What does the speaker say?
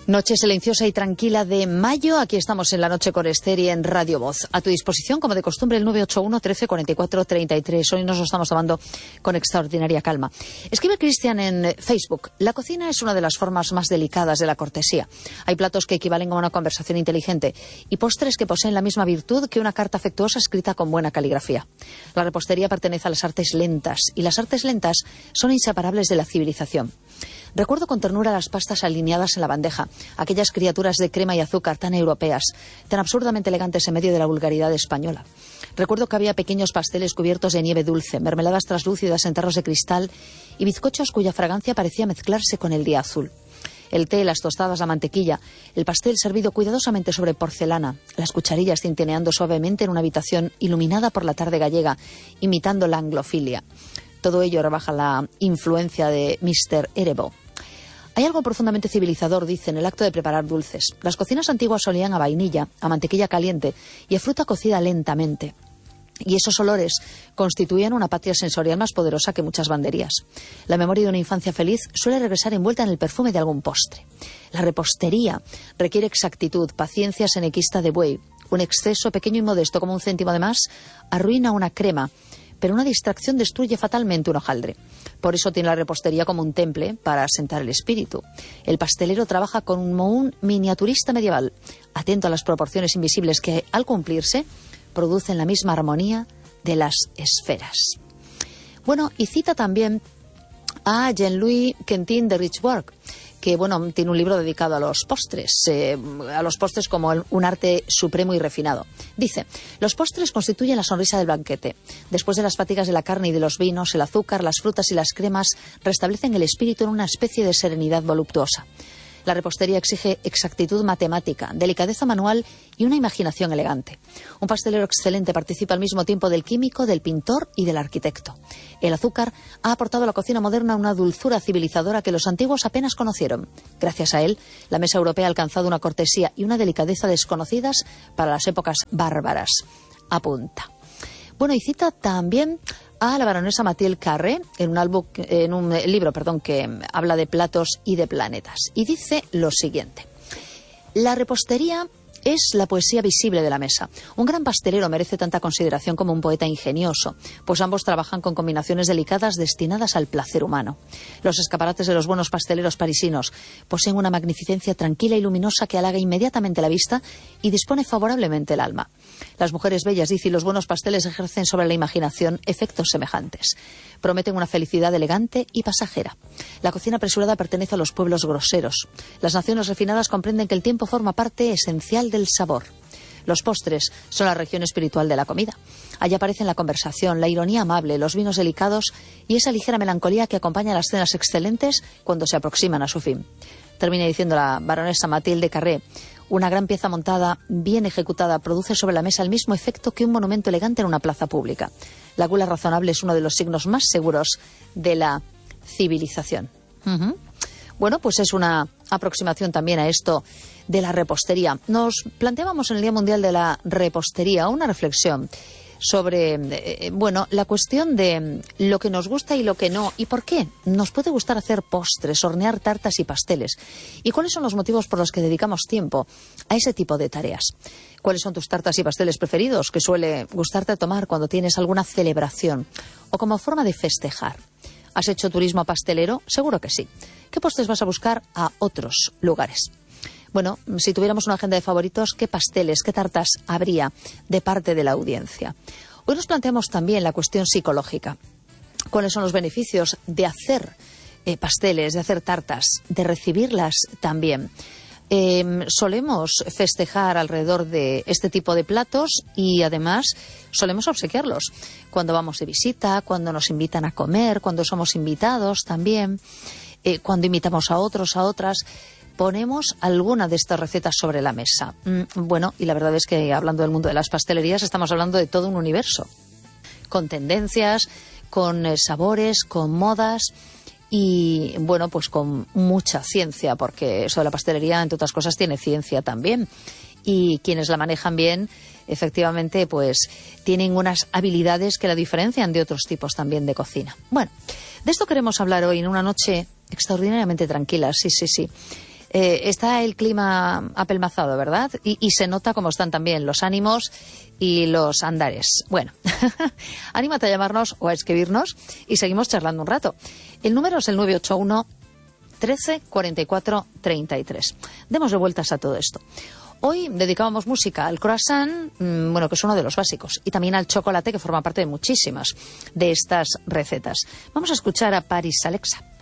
Noche silenciosa y tranquila de mayo. Aquí estamos en la noche con Esther y en Radio Voz. A tu disposición, como de costumbre, el 981 13 44 33. Hoy nos lo estamos tomando con extraordinaria calma. Escribe Cristian en Facebook: la cocina es una de las formas más delicadas de la cortesía. Hay platos que equivalen a una conversación inteligente y postres que poseen la misma virtud que una carta afectuosa escrita con buena caligrafía. La repostería pertenece a las artes lentas y las artes lentas son inseparables de la civilización. Recuerdo con ternura las pastas alineadas en la bandeja, aquellas criaturas de crema y azúcar tan europeas, tan absurdamente elegantes en medio de la vulgaridad española. Recuerdo que había pequeños pasteles cubiertos de nieve dulce, mermeladas traslúcidas en tarros de cristal y bizcochos cuya fragancia parecía mezclarse con el día azul. El té, las tostadas, la mantequilla, el pastel servido cuidadosamente sobre porcelana, las cucharillas tintineando suavemente en una habitación iluminada por la tarde gallega, imitando la anglofilia. Todo ello rebaja la influencia de Mr. Erebo. Hay algo profundamente civilizador, dice, en el acto de preparar dulces. Las cocinas antiguas olían a vainilla, a mantequilla caliente y a fruta cocida lentamente. Y esos olores constituían una patria sensorial más poderosa que muchas banderías. La memoria de una infancia feliz suele regresar envuelta en el perfume de algún postre. La repostería requiere exactitud, paciencia senequista de buey. Un exceso pequeño y modesto, como un céntimo de más, arruina una crema, pero una distracción destruye fatalmente un hojaldre. Por eso tiene la repostería como un temple para asentar el espíritu. El pastelero trabaja como un miniaturista medieval, atento a las proporciones invisibles que, al cumplirse, producen la misma armonía de las esferas. Bueno, y cita también a Jean-Louis Quentin de Richebourg, que tiene un libro dedicado a los postres como un arte supremo y refinado. Dice: los postres constituyen la sonrisa del banquete. Después de las fatigas de la carne y de los vinos, el azúcar, las frutas y las cremas restablecen el espíritu en una especie de serenidad voluptuosa. La repostería exige exactitud matemática, delicadeza manual y una imaginación elegante. Un pastelero excelente participa al mismo tiempo del químico, del pintor y del arquitecto. El azúcar ha aportado a la cocina moderna una dulzura civilizadora que los antiguos apenas conocieron. Gracias a él, la mesa europea ha alcanzado una cortesía y una delicadeza desconocidas para las épocas bárbaras. Apunta. Bueno, y cita también a la baronesa Mathilde Carré en un libro que habla de platos y de planetas. Y dice lo siguiente: la repostería es la poesía visible de la mesa. Un gran pastelero merece tanta consideración como un poeta ingenioso, pues ambos trabajan con combinaciones delicadas destinadas al placer humano. Los escaparates de los buenos pasteleros parisinos poseen una magnificencia tranquila y luminosa que halaga inmediatamente la vista y dispone favorablemente el alma. Las mujeres bellas, dice, y los buenos pasteles ejercen sobre la imaginación efectos semejantes. Prometen una felicidad elegante y pasajera. La cocina apresurada pertenece a los pueblos groseros. Las naciones refinadas comprenden que el tiempo forma parte esencial del sabor. Los postres son la región espiritual de la comida. Allí aparecen la conversación, la ironía amable, los vinos delicados y esa ligera melancolía que acompaña a las cenas excelentes cuando se aproximan a su fin. Termina diciendo la baronesa Mathilde Carré: una gran pieza montada, bien ejecutada, produce sobre la mesa el mismo efecto que un monumento elegante en una plaza pública. La gula razonable es uno de los signos más seguros de la civilización. Bueno, pues es una aproximación también a esto de la repostería. Nos planteábamos en el Día Mundial de la Repostería una reflexión sobre, la cuestión de lo que nos gusta y lo que no, y por qué nos puede gustar hacer postres, hornear tartas y pasteles, y cuáles son los motivos por los que dedicamos tiempo a ese tipo de tareas. ¿Cuáles son tus tartas y pasteles preferidos que suele gustarte tomar cuando tienes alguna celebración o como forma de festejar? ¿Has hecho turismo pastelero? Seguro que sí. ¿Qué postres vas a buscar a otros lugares? Bueno, si tuviéramos una agenda de favoritos, ¿qué pasteles, qué tartas habría de parte de la audiencia? Hoy nos planteamos también la cuestión psicológica. ¿Cuáles son los beneficios de hacer pasteles, de hacer tartas, de recibirlas también? Solemos festejar alrededor de este tipo de platos y además solemos obsequiarlos cuando vamos de visita, cuando nos invitan a comer, cuando somos invitados también, cuando invitamos a otros, a otras. Ponemos alguna de estas recetas sobre la mesa. Y la verdad es que hablando del mundo de las pastelerías estamos hablando de todo un universo, con tendencias, con sabores, con modas y pues con mucha ciencia, porque eso de la pastelería, entre otras cosas, tiene ciencia también. Y quienes la manejan bien, efectivamente, pues tienen unas habilidades que la diferencian de otros tipos también de cocina. Bueno, de esto queremos hablar hoy en una noche extraordinariamente tranquila, sí. Está el clima apelmazado, ¿verdad? Y se nota cómo están también los ánimos y los andares. Bueno, anímate a llamarnos o a escribirnos y seguimos charlando un rato. El número es el 981 13 44 33. Démosle vueltas a todo esto. Hoy dedicábamos música al croissant, que es uno de los básicos, y también al chocolate, que forma parte de muchísimas de estas recetas. Vamos a escuchar a Paris Alexa.